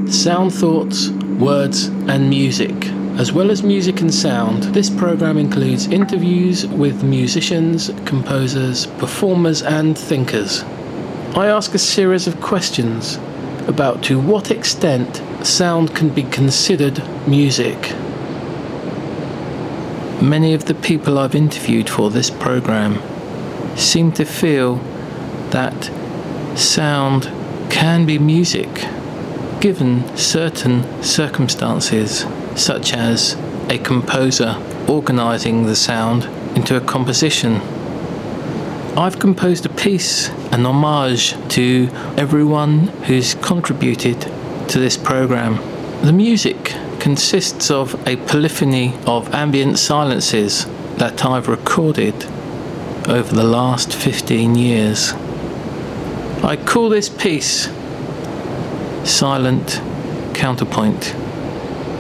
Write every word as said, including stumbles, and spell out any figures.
Sound thoughts, words and music. As well as music and sound, this program includes interviews with musicians, composers, performers and thinkers. I ask a series of questions about to what extent sound can be considered music. Many of the people I've interviewed for this program seem to feel that sound can be music given certain circumstances, such as a composer organising the sound into a composition. I've composed a piece, an homage to everyone who's contributed to this program. The music consists of a polyphony of ambient silences that I've recorded over the last fifteen years. I call this piece Silent Counterpoint.